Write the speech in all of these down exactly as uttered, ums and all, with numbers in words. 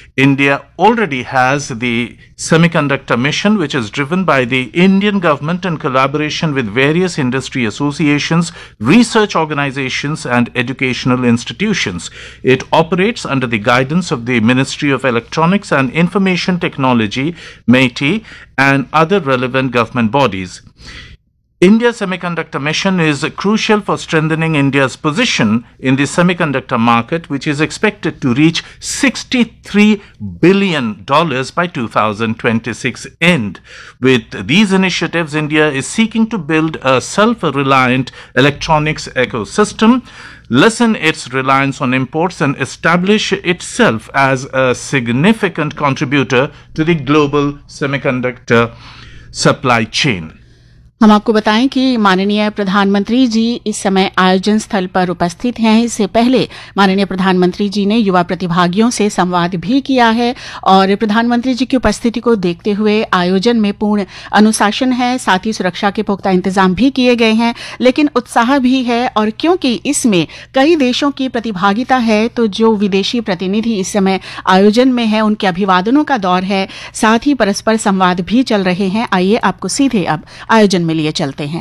India already has the semiconductor mission, which is driven by the Indian government in collaboration with various industry associations, research organizations, and educational institutions. It operates under the guidance of the Ministry of Electronics and Information Technology, MeitY, and other relevant government bodies. India's semiconductor mission is crucial for strengthening India's position in the semiconductor market, which is expected to reach sixty-three billion dollars by two thousand twenty-six end. With these initiatives, India is seeking to build a self-reliant electronics ecosystem, lessen its reliance on imports, and establish itself as a significant contributor to the global semiconductor supply chain. हम आपको बताएं कि माननीय प्रधानमंत्री जी इस समय आयोजन स्थल पर उपस्थित हैं। इससे पहले माननीय प्रधानमंत्री जी ने युवा प्रतिभागियों से संवाद भी किया है और प्रधानमंत्री जी की उपस्थिति को देखते हुए आयोजन में पूर्ण अनुशासन है, साथ ही सुरक्षा के पुख्ता इंतजाम भी किए गए हैं, लेकिन उत्साह भी है। और क्योंकि इसमें कई देशों की प्रतिभागिता है, तो जो विदेशी प्रतिनिधि इस समय आयोजन में है उनके अभिवादनों का दौर है, साथ ही परस्पर संवाद भी चल रहे हैं। आइए आपको सीधे अब आयोजन में लिए चलते हैं।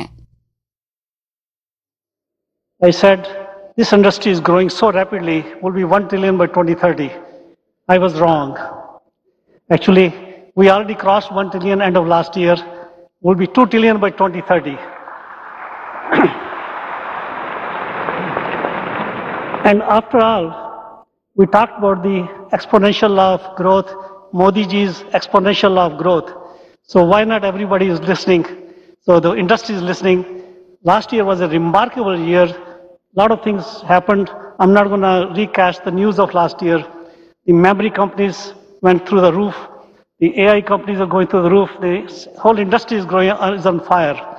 I said this industry is growing so rapidly, will be one trillion by twenty thirty. I was wrong. Actually, we already crossed one trillion end of last year. Will be two trillion by twenty thirty. And after all, we talked about the exponential law of growth, Modi ji's exponential law of growth. So why not everybody is listening? So the industry is listening. Last year was a remarkable year. A lot of things happened. I'm not going to recast the news of last year. The memory companies went through the roof. The A I companies are going through the roof. The whole industry is growing, is on fire.